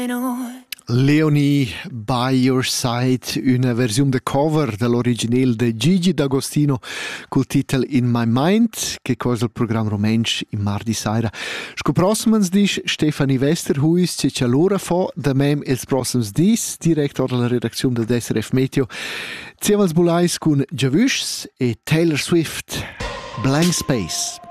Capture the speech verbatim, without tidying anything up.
Leonie By Your Side, una versione de cover dell'originale de Gigi D'Agostino col titolo In My Mind, che cosa il programma romensch in mardi sera. Sco prossimens dis Stefanie Westerhuis, che c'è l'ora fa, da mem els prossims dis, diretto dalla redazione del D S R F Meteo. Ziemels bulais con Javushs e Taylor Swift, Blank Space.